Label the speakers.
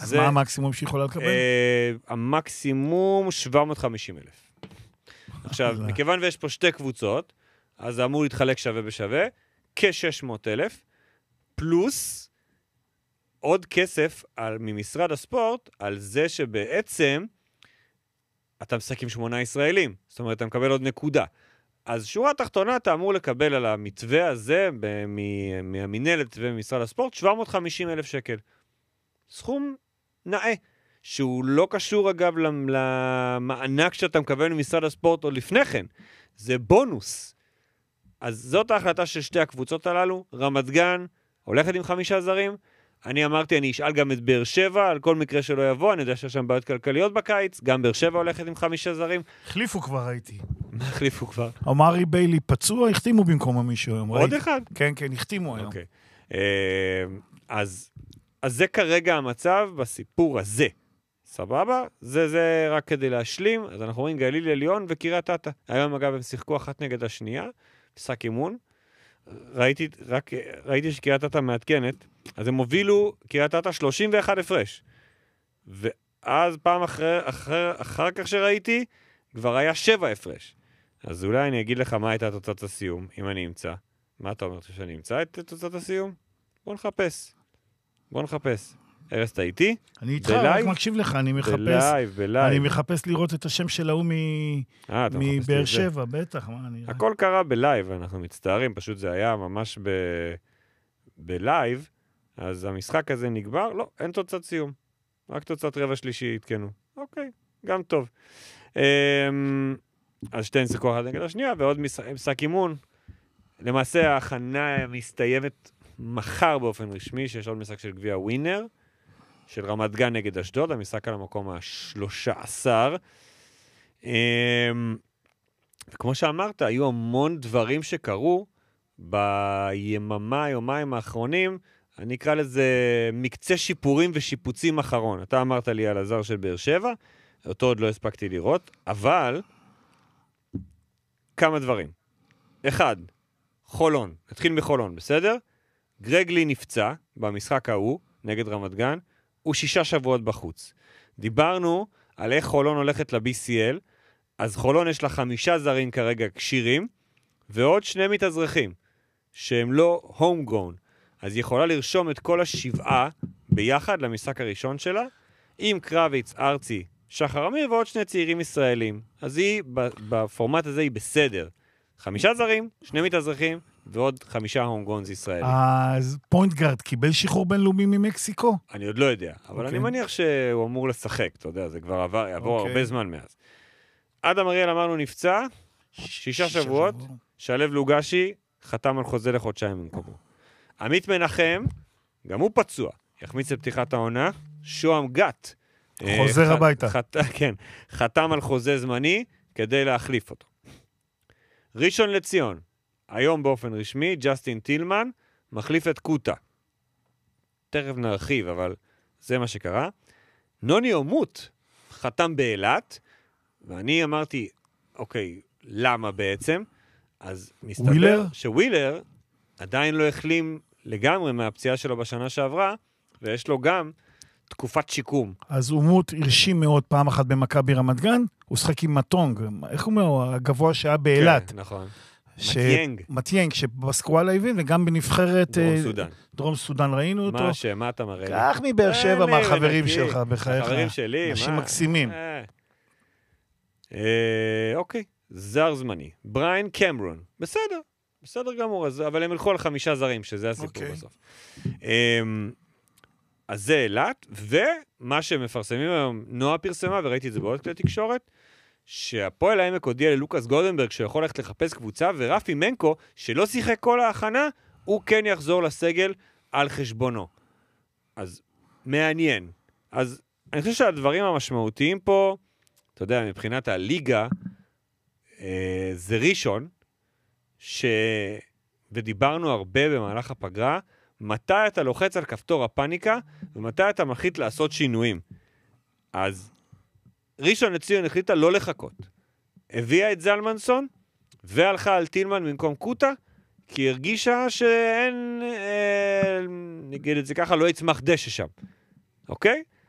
Speaker 1: אז מה המקסימום שיכולה לקבל?
Speaker 2: המקסימום 750,000. עכשיו, מכיוון ויש פה שתי קבוצות, אז זה אמור להתחלק שווה בשווה, כ-600,000, פלוס עוד כסף ממשרד הספורט, על זה שבעצם אתה משחק עם 8 ישראלים. זאת אומרת, אתה מקבל עוד נקודה. אז שורה תחתונה, אתה אמור לקבל על המתווה הזה, מהמנהלת וממשרד הספורט, 750,000 שקל. סכום נאה, שהוא לא קשור אגב למענק שאתה מקבל ממשרד הספורט או לפני כן. זה בונוס. אז זאת ההחלטה של שתי הקבוצות הללו. רמת גן הולכת עם 5 זרים. אני אמרתי, אני אשאל גם את באר שבע, על כל מקרה שלא יבוא, אני יודע שיש שם בעיות כלכליות בקיץ, גם באר שבע הולכת עם 5 זרים.
Speaker 1: החליפו כבר, ראיתי.
Speaker 2: מה החליפו כבר?
Speaker 1: אמרי ביילי פצוע, החתימו במקום מישהו היום.
Speaker 2: עוד אחד?
Speaker 1: כן, כן, החתימו היום.
Speaker 2: אוקיי. אז זה כרגע המצב בסיפור הזה. סבבה? זה רק כדי להשלים. אז אנחנו רואים גליל עליון וקריית אתא. היום אגב הם שיחקו אחת נגד השנייה, משחק אימון. ראיתי שקריית אתא מעדכנת, אז הם הובילו קריית אתא 31 הפרש. ואז פעם אחר כך שראיתי, כבר היה 7 הפרש. אז אולי אני אגיד לך מה הייתה תוצאת הסיום, אם אני אמצא. מה אתה אומר שאני אמצא את תוצאת הסיום? בוא נחפש. ארז, אתה איתי?
Speaker 1: אני איתך, רק מקשיב לך, אני מחפש.
Speaker 2: בלייב.
Speaker 1: אני מחפש לראות את השם של ההוא מבאר שבע, בטח.
Speaker 2: הכל קרה בלייב, אנחנו מצטערים, פשוט זה היה ממש בלייב, אז המשחק הזה נגבר, לא, אין תוצאת סיום. רק תוצאת רבע שלישי התקנו. אוקיי, גם טוב. אז שתיהן שיחקו אחת נגד השנייה, ועוד משחק אימון. למעשה ההכנה מסתיימת מחר באופן רשמי, שיש עוד משחק של גביע ווינר, של רמת גן נגד אשדוד, המשחק על המקום ה-13. וכמו שאמרת, היו המון דברים שקרו יומיים האחרונים, אני אקרא לזה מקצה שיפורים ושיפוצים אחרון. אתה אמרת לי על הזר של באר שבע, אותו עוד לא הספקתי לראות, אבל כמה דברים. 1, חולון, נתחיל מחולון, בסדר? גרגלי נפצע במשחק ההוא, נגד רמת גן, הוא 6 שבועות בחוץ. דיברנו על איך חולון הולכת ל-BCL, אז חולון יש לה 5 זרים כרגע קשירים, ועוד 2 מתאזרחים, שהם לא homegrown. אז היא יכולה לרשום את כל 7 ביחד למשחק הראשון שלה, עם קרביץ, ארצי, שחר אמיר, ועוד 2 צעירים ישראלים. אז היא, בפורמט הזה היא בסדר. 5 זרים, 2 מתאזרחים, ועוד 5 הומגונס ישראלים.
Speaker 1: אז פוינט גארד קיבל שחרור בינלאומי ממקסיקו?
Speaker 2: אני עוד לא יודע, אבל אני מניח שהוא אמור לשחק, אתה יודע, זה כבר יעבור הרבה זמן מאז. אדם אריאל אמרנו נפצע, 6 שבועות, שלב לוגשי, חתם על חוזה לחודשיים במקומו. עמית מנחם, גם הוא פצוע, יחמיץ לפתיחת העונה, שוהם גת.
Speaker 1: חוזר הביתה.
Speaker 2: כן, חתם על חוזה זמני כדי להחליף אותו. ראשון לציון, היום באופן רשמי, ג'סטין טילמן מחליף את קוטה. תכף נרחיב, אבל זה מה שקרה. נוני אומות חתם באילת, ואני אמרתי, אוקיי, למה בעצם? אז מסתבר שווילר עדיין לא החלים לגמרי מהפציעה שלו בשנה שעברה, ויש לו גם תקופת שיקום.
Speaker 1: אז אומות הרשים מאוד פעם אחת במכבי רמת גן, הוא שחק עם מטונג, איך הוא אומר? הגבוה שהיה באילת.
Speaker 2: כן, נכון.
Speaker 1: מטיינג, שבסקואלה הבין, וגם בנבחרת דרום סודן ראינו אותו.
Speaker 2: מה אתה מראה לי?
Speaker 1: כך מבאר שבע מהחברים שלך, בחייך.
Speaker 2: החברים שלי,
Speaker 1: אנשים מקסימים.
Speaker 2: אוקיי, זר זמני. בריין קמרון, בסדר גמור, אבל הם הלכו על 5 זרים, שזה הסיפור בסוף. אז זה אילת, ומה שמפרסמים היום, נועה פרסמה, וראיתי את זה בעוד כלי תקשורת, שהפועל העמק הודיע ללוקאס גולדנברג שיכול ללכת לחפש קבוצה, ורפי מנקו, שלא שיחק כל ההכנה, הוא כן יחזור לסגל על חשבונו. אז מעניין. אז אני חושב שהדברים המשמעותיים פה, אתה יודע, מבחינת הליגה, זה ראשון, ודיברנו הרבה במהלך הפגרה, מתי אתה לוחץ על כפתור הפאניקה, ומתי אתה מחליט לעשות שינויים. אז ראשון לציון החליטה לא לחכות. הביאה את זלמנסון, והלכה על טילמן במקום קוטה, כי הרגישה שאין, נגיד את זה ככה, לא יצמח דשא שם. אוקיי?